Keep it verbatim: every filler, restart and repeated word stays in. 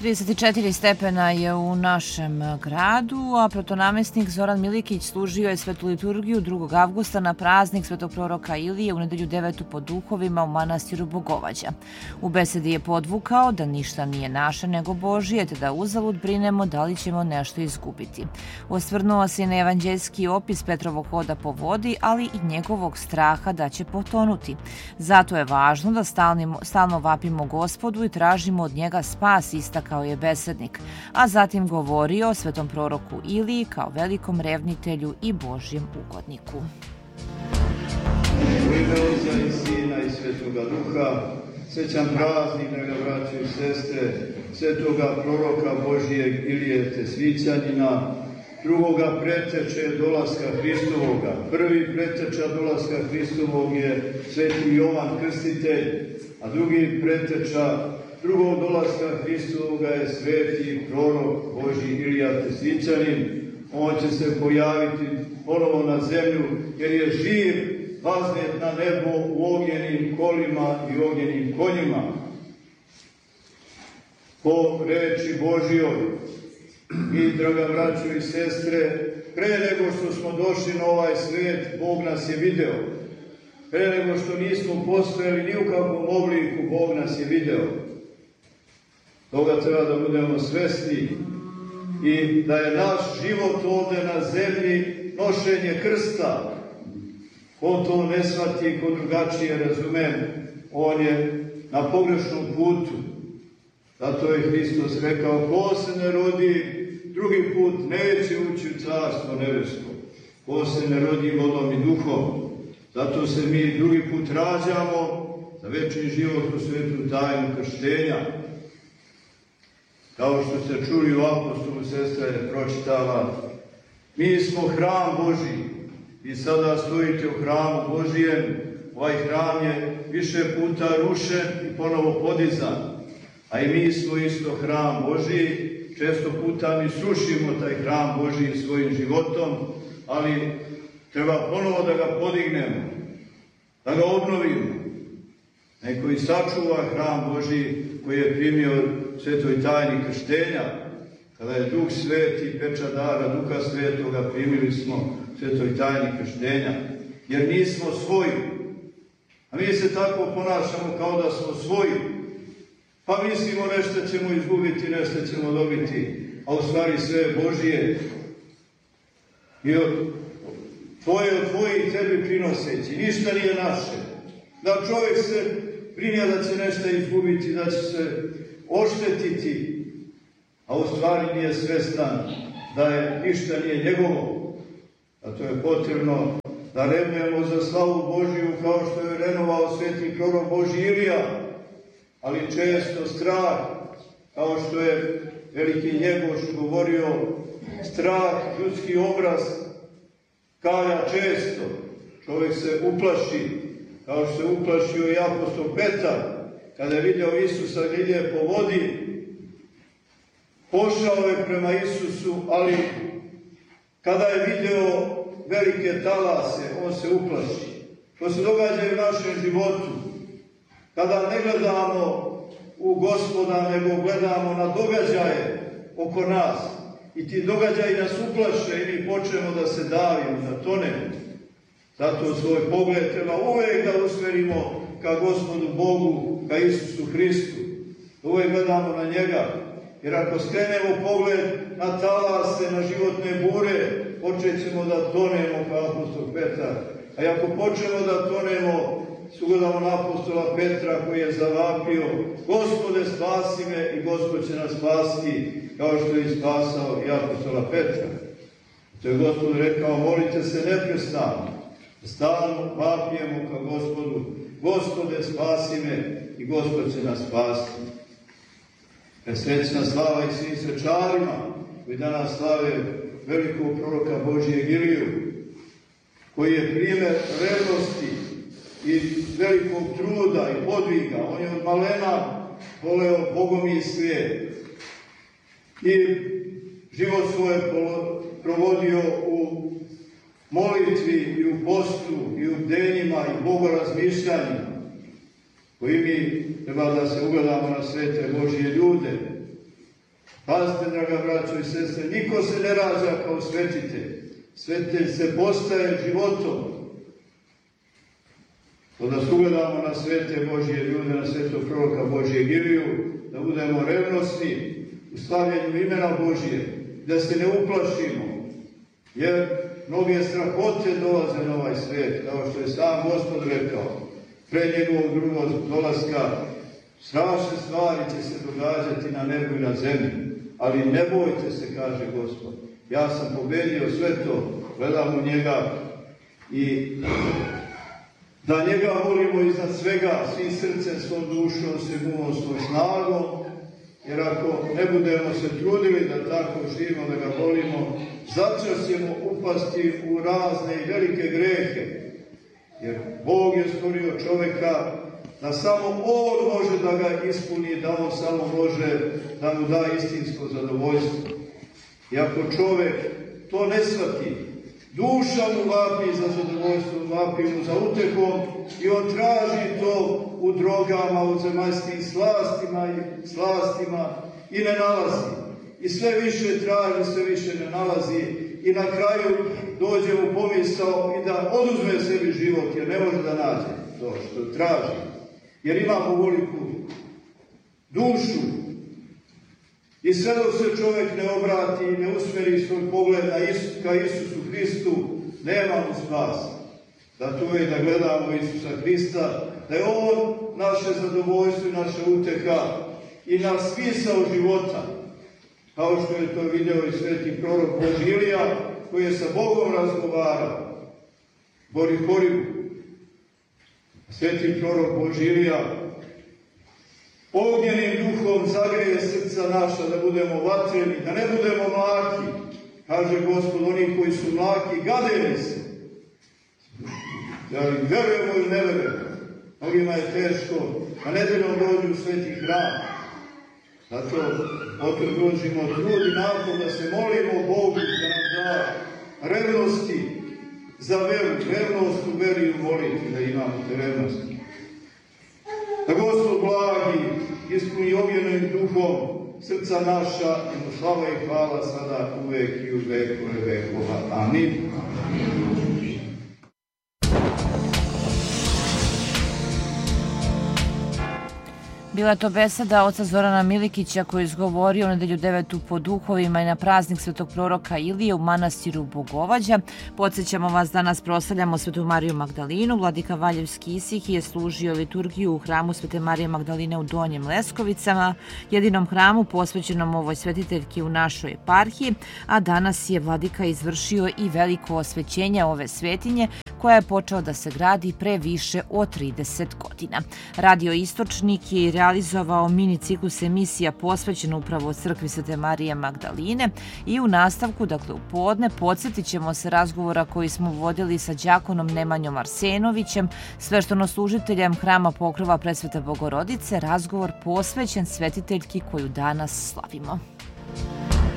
trideset četiri stepena je u našem gradu, a protonamestnik Zoran Milikić služio je svetu liturgiju drugog avgusta na praznik svetog proroka Ilije u nedelju devetu po duhovima u manastiru Bogovađa. U besedi je podvukao da ništa nije naše nego Božije, te da uzalud brinemo da li ćemo nešto izgubiti. Osvrnuo se i na evanđeljski opis Petrovog hoda po vodi, ali i njegovog straha da će potonuti. Zato je važno da stalno, stalno vapimo Gospodu i tražimo od njega spas, istakao je besednik, a zatim govorio o svetom proroku Iliji kao velikom revnitelju i Božjem ugodniku. U ime Oca i Sina i Svetoga Duha, srećan praznik, draga braćo i sestre, svetoga proroka Božijeg Ilije Tesvićanina, drugoga preteče dolaska Hristovoga. Prvi preteča dolaska Hristovog je sveti Jovan Krstitelj, a drugi preteča drugog dolaska Hristovoga je sveti prorok Božji Ilija Tesvićanin. On će se pojaviti ponovo na zemlju, jer je živ, vaznet na nebo u ognjenim kolima i ognjenim konjima. Po reči Božjoj, mi, draga braćo i sestre, pre nego što smo došli na ovaj svet, Bog nas je video. Pre nego što nismo postojali ni u kakvom obliku, Bog nas je video. Toga treba da budemo svesni i da je naš život ovde na zemlji nošenje krsta. Ko to ne shvati, ko drugačije razume, on je na pogrešnom putu. Zato je Hristos rekao, ko se ne rodi drugi put neće ući u carstvo nebesko. Ko se ne rodi vodom i duhom. Zato se mi drugi put rađamo za večni život u svetu tajnu krštenja. Kao što ste čuli u apostolu, sestra je pročitala, mi smo hram Božji i sada stojite u hramu Božijem. Ovaj hram je više puta rušen i ponovo podizan, a i mi smo isto hram Božji. Često puta mi srušimo taj hram Božji svojim životom, ali treba ponovo da ga podignemo, da ga obnovimo. Neko i sačuva hram Božji koji je primio svetoj tajni krštenja. Kada je Duh Sveti, peča dara Duha Svetoga, primili smo svetoj tajni krštenja, jer nismo svoji. A mi se tako ponašamo kao da smo svoji, pa mislimo nešto ćemo izgubiti, nešto ćemo dobiti, a u stvari sve je Božije. I od tvoje od tvoji tebi prinoseći, ništa nije naše. Da čovjek se brinja da će nešto izgubiti, da će se oštetiti, a u stvari nije svestan da je ništa nije njegovo. Zato je potrebno da revnujemo za slavu Božiju kao što je renovao sveti prorok Božji Ilija, ali često strah, kao što je veliki Njegoš govorio, strah, ljudski obraz, kalja često. Čovjek se uplaši, kao što se uplašio i apostol Petar, kada je vidio Isusa gdje ide po vodi, pošao je prema Isusu, ali kada je vidio velike talase, on se uplaši. To se događa i u našem životu. Kada ne gledamo u Gospoda, nego gledamo na događaje oko nas. I ti događaji nas uplaše i mi počnemo da se davimo, da tonemo. Zato svoj pogled treba uvijek da usmerimo ka Gospodu Bogu, ka Isusu Hristu. Uvijek gledamo na njega. Jer ako skrenemo pogled na talase, na životne bure, počećemo da tonemo kao apostol Petar. A ako počnemo da tonemo, sugledamo na apostola Petra koji je zavapio, Gospode spasi me, i Gospod će nas spasti, kao što je spasao i apostola Petra. To je Gospod rekao, molite se neprestano, stalno vapijemo ka Gospodu, Gospode spasi me, i Gospod će nas spasti. Presrećna slava i svim svečarima koji danas slave velikog proroka Božijeg Iliju, koji je primjer revnosti i velikog truda i podviga. On je od malena voleo bogomislije i život svoje provodio u molitvi i u postu i u bdenjima i bogorazmišljanjima, koji mi treba da se ugledamo na svete Božije ljude. Pazite, draga braćo i sestre, niko se ne rađa kao svetitelj. Svetitelj se postaje životom. Da se ugledamo na svete Božje ljude, na svetog proroka Božjeg Iliju, da budemo revnosni u slavljenju imena Božje, da se ne uplašimo, jer mnoge strahote dolaze na ovaj svet, kao što je sam Gospod rekao, pre njegovog drugog dolaska, strašne stvari će se događati na nebu i na zemlji, ali ne bojte se, kaže Gospod, ja sam pobedio sve to, gledam u njega i da njega volimo iznad svega, svim srcem, svom dušom, svim umom, svom snagom, jer ako ne budemo se trudili da tako živimo, da ga volimo, začas ćemo upasti u razne i velike grehe, jer Bog je stvorio čoveka da samo On može da ga ispuni, da On samo može da mu da istinsko zadovoljstvo. I ako čovek to ne shvati, duša mu vapi za zadovoljstvom, vapi mu za utehom i on traži to u drogama, u zemaljskim slastima i slastima i ne nalazi. I sve više traži, sve više ne nalazi i na kraju dođe u pomisao i da oduzme sebi život jer ne može da nađe to što traži. Jer ima ovoliku dušu i sve dok se čovjek ne obrati i ne usmeri svoj pogled na Isus, ka Isusu Hristu, nema mu spasa. Zato je da gledamo Isusa Hrista, da je On naše zadovoljstvo i naša uteha i naš smisao života. Kao što je to video i sveti prorok Božji Ilija, koji je sa Bogom razgovarao. Bori Horibu. Sveti prorok Božji Ilija ognjenim duhom zagreje srca naša da budemo vatreni, da ne budemo mlaki. Kaže Gospod, oni koji su mlaki, gadeni se. Ali verujemo ili ne verujemo. Mnogima je teško, a nedeljom dođu u sveti hram. Zato potom dođimo trud i napor da se molimo Bogu da nam da revnosti za veru, revnost u veri i u molitvi, da imamo te revnosti. Da Gospod blagi ispuni ognjenim duhom srca naša i mu slava i hvala sada uvek i u vekove vekova. Amin. Bila to beseda oca Zorana Milikića koji je izgovorio u nedelju devetu po duhovima i na praznik svetog proroka Ilije u manastiru Bogovađa. Podsjećamo vas, danas proslavljamo Svetu Mariju Magdalinu. Vladika Valjevski Isihije je služio liturgiju u hramu Svete Marije Magdaline u Donjim Leskovicama, jedinom hramu posvećenom ovoj svetiteljki u našoj eparhiji, a danas je vladika izvršio i veliko osvećenje ove svetinje koja je počeo da se gradi pre više od trideset godina. Radio Istočnik je realizovao mini ciklus emisija posvećen upravo crkvi Svete Marije Magdaline i u nastavku, dakle u podne, podsjetit ćemo se razgovora koji smo vodili sa đakonom Nemanjom Arsenovićem, sveštenoslužiteljem hrama Pokrova Presvete Bogorodice, razgovor posvećen svetiteljki koju danas slavimo.